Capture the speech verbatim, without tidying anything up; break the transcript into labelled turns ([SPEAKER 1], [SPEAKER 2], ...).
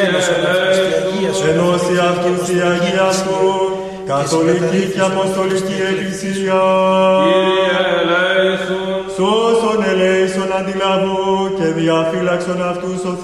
[SPEAKER 1] ενώσει αυτούς η Αγία Σου, καθολική και αποστολική Εκκλησία. Σώσον ελέησον αντιλαβού και διαφύλαξον αυτούς ο